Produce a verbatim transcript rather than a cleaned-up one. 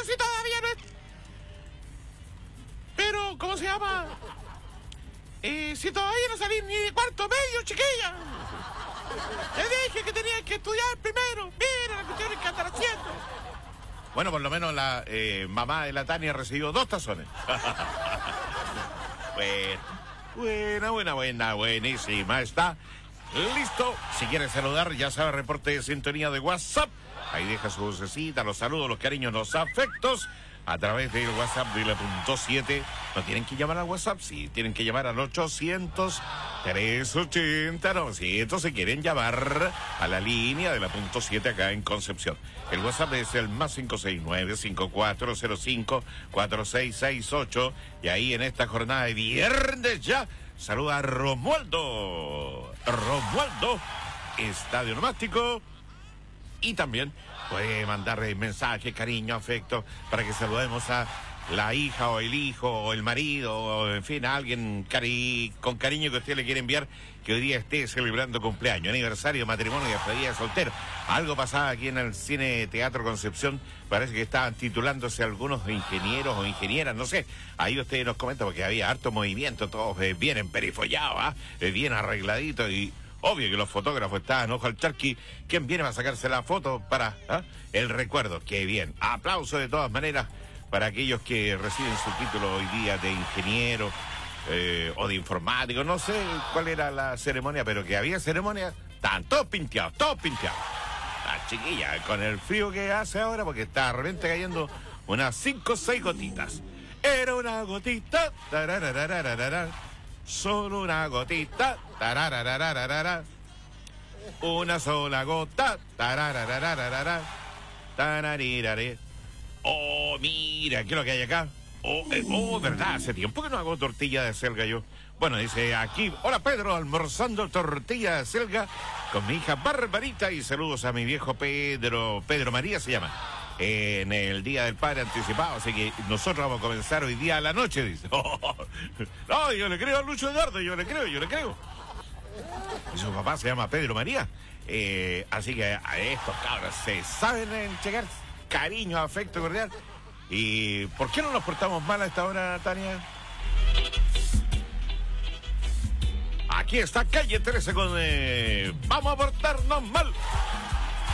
si todavía no es... Pero, ¿cómo se llama? Eh, si todavía no salí ni de cuarto medio, chiquilla. Te dije que tenías que estudiar primero. Mira las cuestiones que andan haciendo. Bueno, por lo menos la eh, mamá de la Tania recibió dos tazones. Bueno, buena, buena, buena, buenísima. Está listo. Si quiere saludar, ya sabe, reporte de sintonía de WhatsApp. Ahí deja su vocecita, los saludos, los cariños, los afectos. A través del WhatsApp de la punto siete. No tienen que llamar al WhatsApp, sí, tienen que llamar al ochocientos, trescientos ochenta, novecientos. Se quieren llamar a la línea de la punto siete acá en Concepción. El WhatsApp es el más cinco seis nueve, cinco cuatro cero cinco, cuatro seis seis ocho. Y ahí en esta jornada de viernes ya saluda a Romualdo. Romualdo, Estadio Nomástico. Y también puede mandar mensaje, cariño, afecto, para que saludemos a la hija o el hijo o el marido o en fin, a alguien cari con cariño que usted le quiere enviar, que hoy día esté celebrando cumpleaños, aniversario, matrimonio y despedida de soltero. Algo pasaba aquí en el Cine Teatro Concepción, parece que estaban titulándose algunos ingenieros o ingenieras, no sé. Ahí usted nos comenta porque había harto movimiento, todos eh, bien emperifollados, ¿ah? eh, bien arregladitos y... Obvio que los fotógrafos estaban ojo al charqui. ¿Quién viene a sacarse la foto para ¿ah? el recuerdo? ¡Qué bien! Aplauso de todas maneras para aquellos que reciben su título hoy día de ingeniero eh, o de informático. No sé cuál era la ceremonia, pero que había ceremonia. Estaban todos pinteados, todos pinteados. La chiquilla, con el frío que hace ahora, porque está de repente cayendo unas cinco o seis gotitas. Era una gotita. Tarararararara. Solo una gotita, tarararararara. Una sola gota, tarararararara. Tararirare. Oh, mira, ¿qué es lo que hay acá? Oh, eh, oh, verdad, hace tiempo que no hago tortilla de selga yo. Bueno, dice aquí, hola Pedro, almorzando tortilla de selga con mi hija Barbarita y saludos a mi viejo Pedro, Pedro María se llama. En el Día del Padre anticipado, así que nosotros vamos a comenzar hoy día a la noche, dice. Oh, no, yo le creo a Lucho Eduardo, yo le creo, yo le creo. Y su papá se llama Pedro María, eh, así que a estos cabros se saben entregar cariño, afecto cordial. ¿Y por qué no nos portamos mal a esta hora, Tania? Aquí está Calle trece con eh, Vamos a portarnos mal.